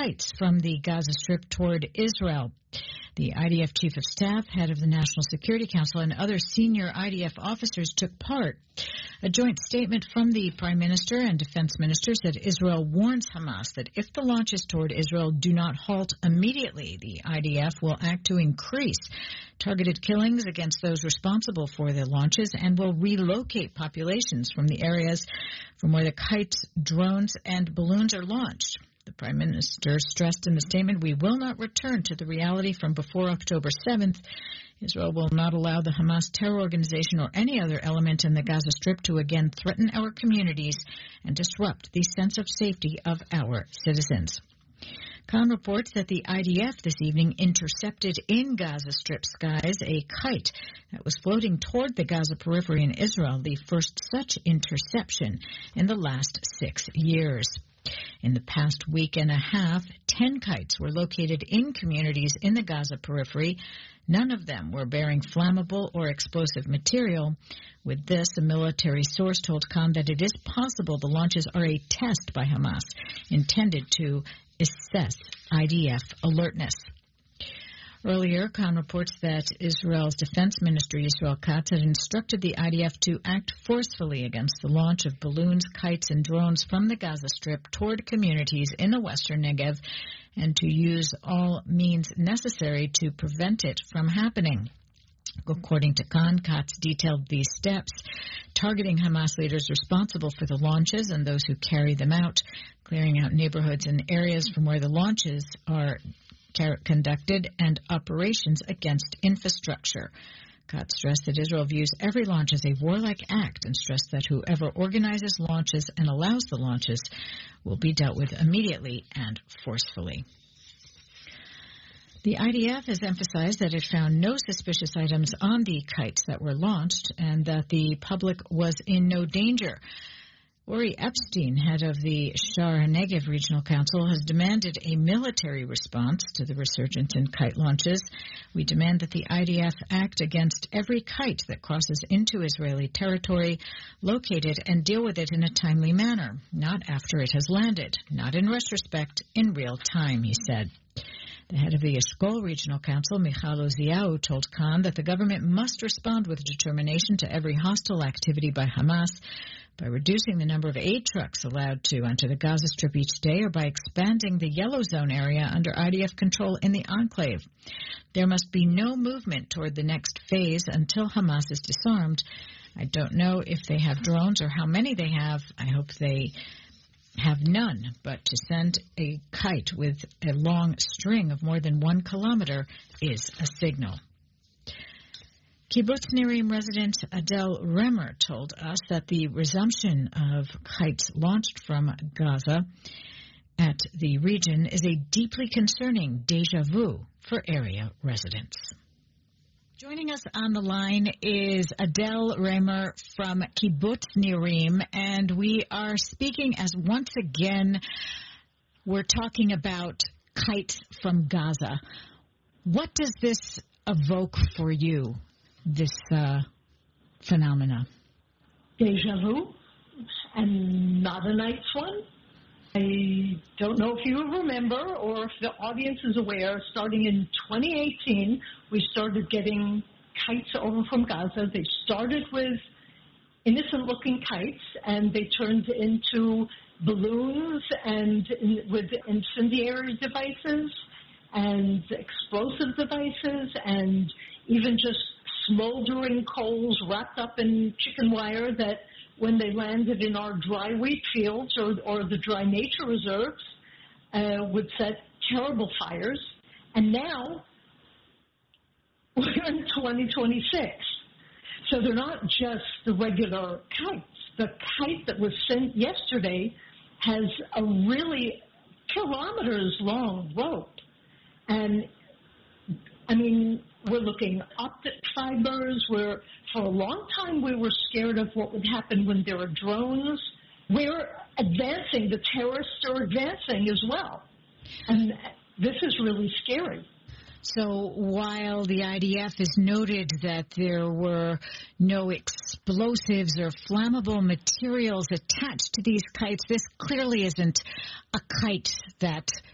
kites from the Gaza Strip toward Israel. The IDF Chief of Staff, head of the National Security Council, and other senior IDF officers took part. A joint statement from the Prime Minister and Defense Minister said Israel warns Hamas that if the launches toward Israel do not halt immediately, the IDF will act to increase targeted killings against those responsible for the launches and will relocate populations from the areas from where the kites, drones, and balloons are launched. The Prime Minister stressed in the statement, "We will not return to the reality from before October 7th. Israel will not allow the Hamas terror organization or any other element in the Gaza Strip to again threaten our communities and disrupt the sense of safety of our citizens." Khan reports that the IDF this evening intercepted in Gaza Strip skies a kite that was floating toward the Gaza periphery in Israel, the first such interception in the last 6 years. In the past week and a half, 10 kites were located in communities in the Gaza periphery. None of them were bearing flammable or explosive material. With this, a military source told Khan that it is possible the launches are a test by Hamas intended to assess IDF alertness. Earlier, Khan reports that Israel's Defense Minister, Yisrael Katz, had instructed the IDF to act forcefully against the launch of balloons, kites, and drones from the Gaza Strip toward communities in the western Negev and to use all means necessary to prevent it from happening. According to Khan, Katz detailed these steps, targeting Hamas leaders responsible for the launches and those who carry them out, clearing out neighborhoods and areas from where the launches are conducted, and operations against infrastructure. Katz stressed that Israel views every launch as a warlike act and stressed that whoever organizes launches and allows the launches will be dealt with immediately and forcefully. The IDF has emphasized that it found no suspicious items on the kites that were launched and that the public was in no danger. Ori Epstein, head of the Sha'ar HaNegev Regional Council, has demanded a military response to the resurgence in kite launches. "We demand that the IDF act against every kite that crosses into Israeli territory, locate it and deal with it in a timely manner, not after it has landed, not in retrospect, in real time," he said. The head of the Eshkol Regional Council, Michal Oziaou, told Khan that the government must respond with determination to every hostile activity by Hamas by reducing the number of aid trucks allowed to enter the Gaza Strip each day or by expanding the yellow zone area under IDF control in the enclave. There must be no movement toward the next phase until Hamas is disarmed. I don't know if they have drones or how many they have. I hope they have none, but to send a kite with a long string of more than 1 kilometer is a signal. Kibbutz Nirim resident Adel Remer told us that the resumption of kites launched from Gaza at the region is a deeply concerning déjà vu for area residents. Joining us on the line is Adel Remer from Kibbutz Nirim, and we are speaking as once again we're talking about kites from Gaza. What does this evoke for you, this phenomena? Deja vu, and not a nice one. I don't know if you remember or if the audience is aware, starting in 2018, we started getting kites over from Gaza. They started with innocent-looking kites, and they turned into balloons and with incendiary devices and explosive devices and even just smoldering coals wrapped up in chicken wire that when they landed in our dry wheat fields or the dry nature reserves would set terrible fires. And now we're in 2026. So they're not just the regular kites. The kite that was sent yesterday has a really kilometers long rope. And I mean, we're looking optic fibers. For a long time, we were scared of what would happen when there are drones. We're advancing. The terrorists are advancing as well. And this is really scary. So while the IDF has noted that there were no explosives or flammable materials attached to these kites, this clearly isn't a kite that